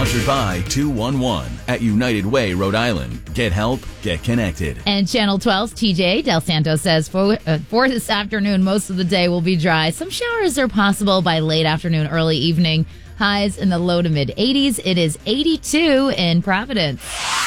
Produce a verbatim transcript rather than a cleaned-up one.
Sponsored by two one one at United Way, Rhode Island. Get help, get connected. And Channel twelve's T J Del Santo says for, uh, for this afternoon, most of the day will be dry. Some showers are possible by late afternoon, early evening. Highs in the low to mid eighties. It is eighty-two in Providence.